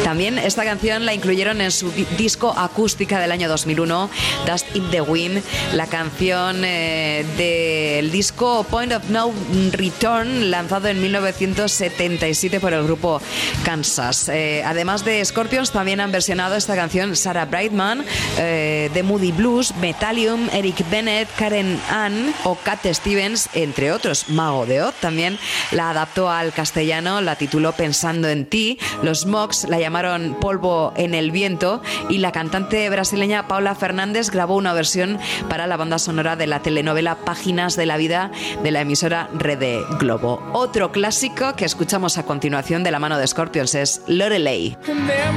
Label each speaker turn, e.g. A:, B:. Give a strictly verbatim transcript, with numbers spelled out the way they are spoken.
A: También esta canción la incluyeron en su di- disco acústica del año dos mil uno, Dust in the Wind, la canción eh, del disco Point of No Return, lanzado en mil novecientos setenta y siete por el grupo Kansas. Eh, además de Scorpions, también han versionado esta canción Sarah Brightman, eh, The Moody Blues, Metallium, Eric Bennett, Karen Ann o Cat Stevens, entre otros. Mago de Oz también la adaptó al castellano, la tituló Pensando en ti. Los Mogs la llamaron Polvo en el viento y la cantante brasileña Paula Fernández grabó una versión para la banda sonora de la telenovela Páginas de la vida de la emisora Rede Globo. Otro clásico que escuchamos a continuación de la mano de Scorpions es Lorelei.